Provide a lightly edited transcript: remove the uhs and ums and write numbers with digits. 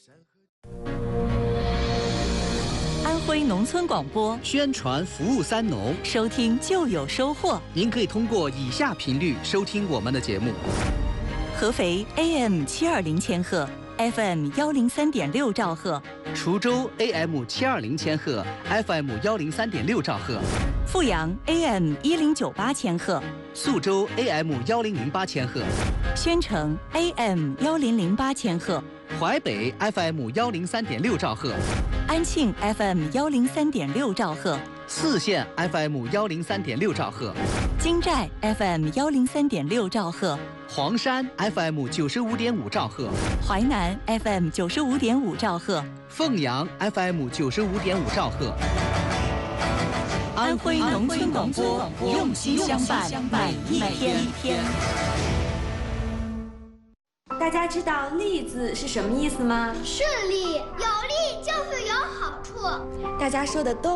安徽农村广播， 宣传服务3农， 收听就有收获。 您可以通过以下频率收听我们的节目： 合肥 AM 720千赫 ，FM 103.6兆赫； 滁州 AM 720千赫 ，FM 103.6兆赫； 阜阳 AM 1098千赫， 宿州 AM 1008千赫； 宣城 AM 1008千赫， 淮北 FM 103.6兆赫， 安庆 FM 103.6兆赫， 泗县 FM 103.6兆赫， 金寨 FM 103.6兆赫， 黄山 FM 95.5兆赫， 淮南 FM 95.5兆赫， 凤阳 FM 95.5兆赫。 安徽农村广播，用心相伴，每一天。 大家知道“利”字是什么意思吗？ 顺利，有利就是有好处。 大家说的都